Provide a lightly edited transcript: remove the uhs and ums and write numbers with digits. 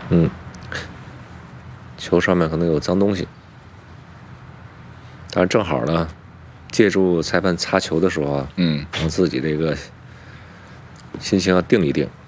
嗯，球上面可能有脏东西，但是正好呢，借助裁判擦球的时候啊， 嗯， 让自己这个心情要定一定。